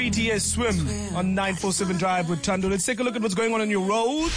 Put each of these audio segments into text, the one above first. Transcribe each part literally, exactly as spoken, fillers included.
B T S Swim on nine forty-seven Drive with Tando. Let's take a look at what's going on on your road.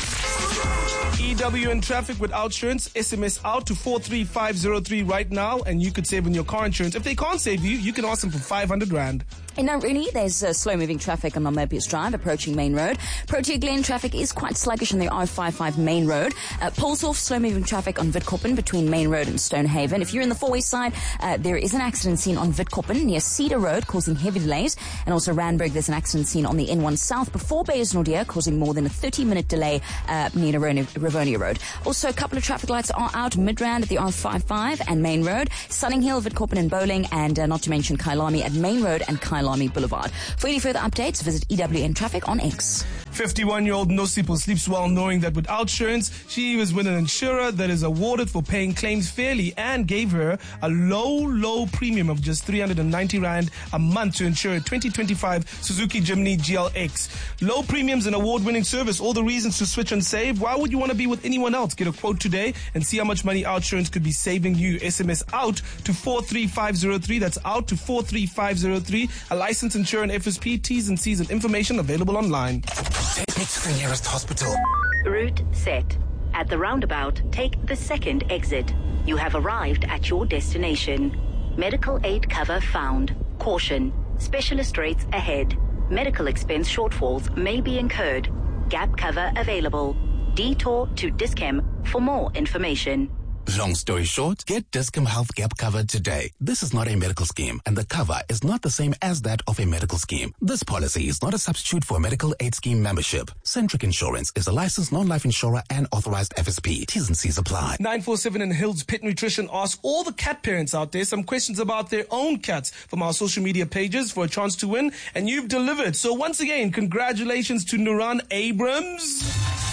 E W in traffic with OUTsurance. S M S out to four three five zero three right now, and you could save on your car insurance. If they can't save you, you can ask them for five hundred rand. In Naruni, there's uh, slow-moving traffic on Mobius Drive approaching Main Road. Protea Glen traffic is quite sluggish on the R fifty-five Main Road. Uh, pulls off slow-moving traffic on Witkoppen between Main Road and Stonehaven. If you're in the Fourway side, uh, there is an accident scene on Witkoppen near Cedar Road causing heavy delays. And also Randburg, there's an accident scene on the N one South before Beyersnordia causing more than a thirty-minute delay uh, near Rivonia Road. Also, a couple of traffic lights are out Midrand at the R fifty-five and Main Road, Sunninghill, Witkoppen and Bowling, and uh, not to mention Kailami at Main Road and Kailami Boulevard. For any further updates, visit E W N Traffic on X. fifty-one-year-old Nosipo sleeps well knowing that with OUTsurance, she was with an insurer that is awarded for paying claims fairly and gave her a low, low premium of just three hundred ninety rand a month to insure a twenty twenty-five Suzuki Jimny G L X. Low premiums and award-winning service, all the reasons to switch and save. Why would you want to be with anyone else? Get a quote today and see how much money OUTsurance could be saving you. S M S out to four three five zero three. That's out to four three five zero three. A licensed insurer and F S P, T's and C's and information available online. Take me to the nearest hospital. Route set. At the roundabout, take the second exit. You have arrived at your destination. Medical aid cover found. Caution. Specialist rates ahead. Medical expense shortfalls may be incurred. Gap cover available. Detour to Dis-Chem for more information. Long story short, get Dis-Chem Health Gap covered today. This is not a medical scheme, and the cover is not the same as that of a medical scheme. This policy is not a substitute for a medical aid scheme membership. Centric Insurance is a licensed non-life insurer and authorized F S P. T's and C's apply. nine forty-seven and Hills Pet Nutrition ask all the cat parents out there some questions about their own cats from our social media pages for a chance to win, and you've delivered. So once again, congratulations to Nuran Abrams.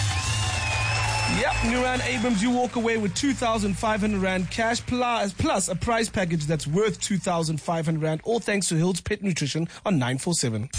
Yep, Nuran Abrams, you walk away with two thousand five hundred rand cash plus, plus a prize package that's worth two thousand five hundred rand, all thanks to Hills Pet Nutrition on nine forty-seven.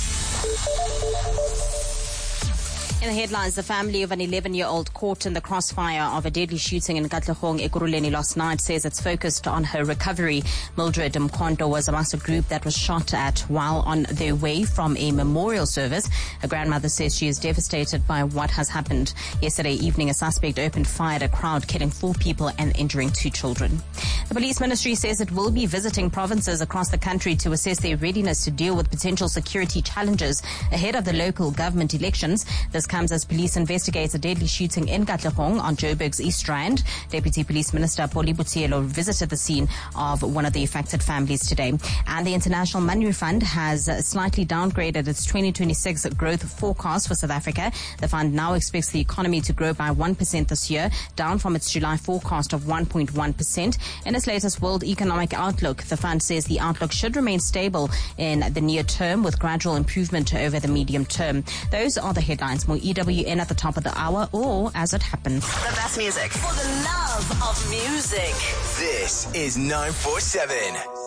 In the headlines, the family of an eleven-year-old caught in the crossfire of a deadly shooting in Katlehong, Ekurhuleni last night says it's focused on her recovery. Mildred Mkondo was amongst a group that was shot at while on their way from a memorial service. Her grandmother says she is devastated by what has happened. Yesterday evening, a suspect opened fire at a crowd, killing four people and injuring two children. The police ministry says it will be visiting provinces across the country to assess their readiness to deal with potential security challenges ahead of the local government elections. This comes as police investigate a deadly shooting in Katlehong on Joburg's East Rand. Deputy Police Minister Poli Butielo visited the scene of one of the affected families today. And the International Monetary Fund has slightly downgraded its twenty twenty-six growth forecast for South Africa. The fund now expects the economy to grow by one percent this year, down from its July forecast of one point one percent. In its latest World Economic Outlook, the fund says the outlook should remain stable in the near term with gradual improvement over the medium term. Those are the headlines. More E W N at the top of the hour or as it happens. The best music for the love of music. This is nine forty-seven.